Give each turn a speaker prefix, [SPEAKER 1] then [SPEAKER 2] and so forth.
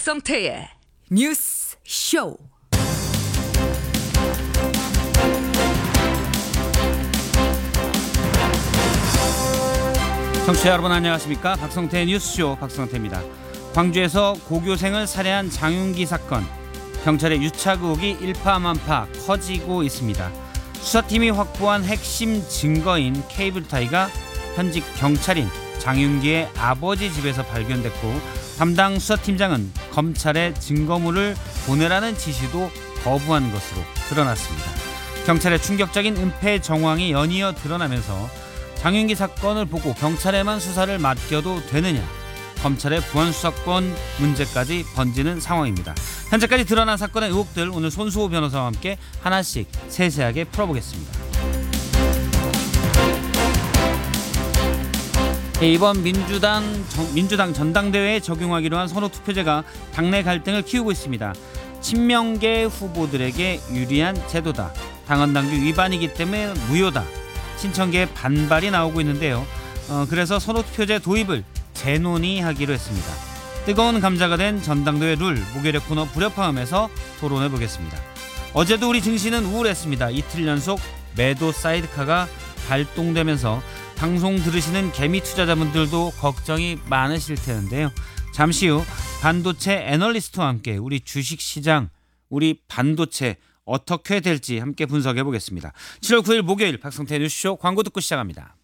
[SPEAKER 1] 박성태의 뉴스 쇼.
[SPEAKER 2] 청취자 여러분 안녕하십니까? 박성태의 뉴스쇼 박성태입니다. 광주에서 고교생을 살해한 장윤기 사건, 경찰의 유착 의혹이 일파만파 커지고 있습니다. 수사팀이 확보한 핵심 증거인 케이블 타이가 현직 경찰인 장윤기의 아버지 집에서 발견됐고, 담당 수사팀장은 검찰에 증거물을 보내라는 지시도 거부한 것으로 드러났습니다. 경찰의 충격적인 은폐 정황이 연이어 드러나면서 장윤기 사건을 보고 경찰에만 수사를 맡겨도 되느냐, 검찰의 부안 수사권 문제까지 번지는 상황입니다. 현재까지 드러난 사건의 의혹들 오늘 손수호 변호사와 함께 하나씩 세세하게 풀어보겠습니다. 이번 민주당 전당대회에 적용하기로 한 선호투표제가 당내 갈등을 키우고 있습니다. 친명계 후보들에게 유리한 제도다, 당헌당규 위반이기 때문에 무효다, 신청계의 반발이 나오고 있는데요. 그래서 선호투표제 도입을 재논의하기로 했습니다. 뜨거운 감자가 된 전당대회 룰, 목요일의 코너 불협화음에서 토론해 보겠습니다. 어제도 우리 증시는 우울했습니다. 이틀 연속 매도 사이드카가 발동되면서 방송 들으시는 개미 투자자분들도 걱정이 많으실 텐데요. 잠시 후 반도체 애널리스트와 함께 우리 주식시장, 우리 반도체 어떻게 될지 함께 분석해 보겠습니다. 7월 9일 목요일 박성태 뉴스쇼 광고 듣고 시작합니다.